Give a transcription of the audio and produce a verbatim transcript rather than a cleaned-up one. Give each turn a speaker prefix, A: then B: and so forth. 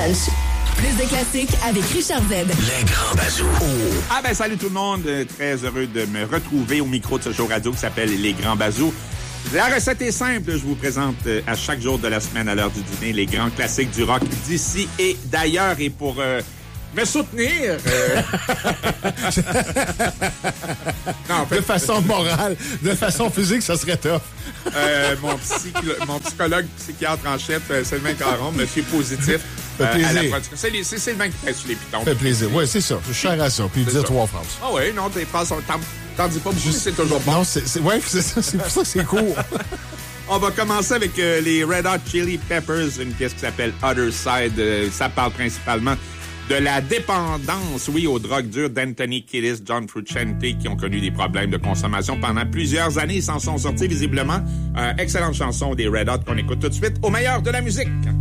A: Lunch. Plus de classiques avec Richard Z.
B: Les grands bazous. Oh.
C: Ah ben salut tout le monde, très heureux de me retrouver au micro de ce show radio qui s'appelle Les grands bazous. La recette est simple, je vous présente à chaque jour de la semaine à l'heure du dîner les grands classiques du rock d'ici et d'ailleurs. Et pour euh, me soutenir... Euh...
D: non, en fait, de façon morale, de façon physique, ça serait top.
C: Euh, mon, psycholo- mon psychologue psychiatre en chef, Sylvain Caron, monsieur Positif.
D: Fait plaisir.
C: Euh, à la production. C'est, les, c'est Sylvain qui pèse sur les pitons.
D: Fait plaisir. Oui, c'est ça. Je suis cher à ça. Puis dire trois phrases.
C: Ah oui, non, tes phrases sont... T'en, t'en dis pas beaucoup, mais c'est toujours bon.
D: Non, c'est, c'est, ouais, c'est ça. C'est pour ça que c'est court.
C: On va commencer avec euh, les Red Hot Chili Peppers, une pièce qui s'appelle Other Side. Euh, ça parle principalement de la dépendance, oui, aux drogues dures d'Anthony Kiedis, John Frusciante, qui ont connu des problèmes de consommation pendant plusieurs années. Ils s'en sont sortis visiblement. Euh, excellente chanson des Red Hot qu'on écoute tout de suite au meilleur de la musique.